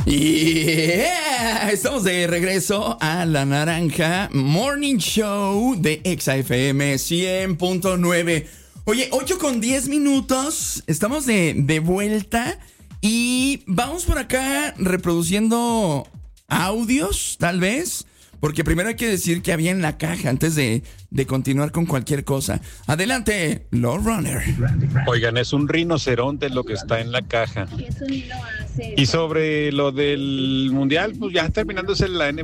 Yeah, estamos de regreso a La Naranja Morning Show de Exa FM 100.9. Oye, 8:10. Estamos de vuelta y vamos por acá reproduciendo audios, tal vez. Porque primero hay que decir que había en la caja antes de continuar con cualquier cosa. Adelante, Lord Runner. Oigan, es un rinoceronte lo que está en la caja. Y sobre lo del mundial, pues ya terminándose la